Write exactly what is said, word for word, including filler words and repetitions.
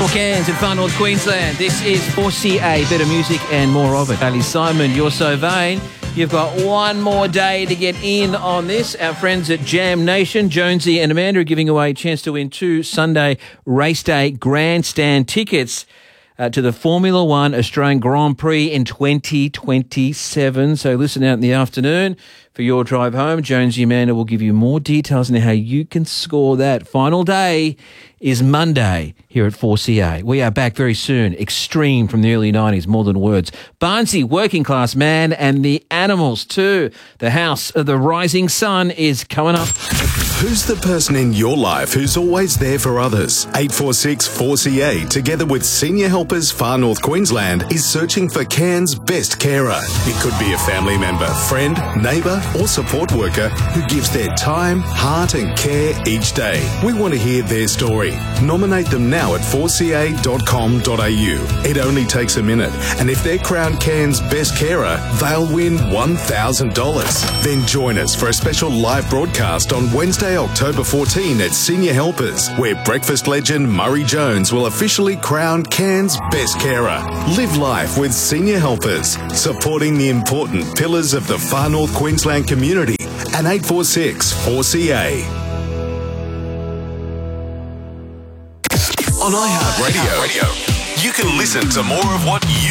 For Cairns in far north Queensland, this is four C A, better music and more of it. Ali Simon, You're So Vain. You've got one more day to get in on this. Our friends at Jam Nation, Jonesy and Amanda, are giving away a chance to win two Sunday race day grandstand tickets uh, to the Formula One Australian Grand Prix in twenty twenty-seven. So listen out in the afternoon for your drive home. Jonesy and Amanda will give you more details on how you can score that. Final day is Monday here at four C A. We are back very soon. Extreme from the early nineties, More Than Words. Barnsey, Working Class Man, and the Animals too. The House of the Rising Sun is coming up. Who's the person in your life who's always there for others? eight four six four C A, together with Senior Helpers Far North Queensland, is searching for Cairns' best carer. It could be a family member, friend, neighbour or support worker who gives their time, heart and care each day. We want to hear their story. Nominate them now at four c a dot com dot a u. It only takes a minute, and if they're crowned Cairns' best carer, they'll win one thousand dollars. Then join us for a special live broadcast on Wednesday, October fourteenth at Senior Helpers, where breakfast legend Murray Jones will officially crown Cairns' best carer. Live life with Senior Helpers, supporting the important pillars of the Far North Queensland community, and eight four six four C A. On iHeartRadio, you can listen to more of what you